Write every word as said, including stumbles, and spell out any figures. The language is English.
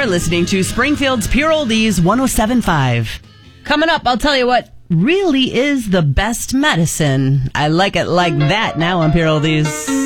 You're listening to Springfield's Pure Oldies one oh seven point five. Coming up, I'll tell you what really is the best medicine. I like it like that now on Pure Oldies.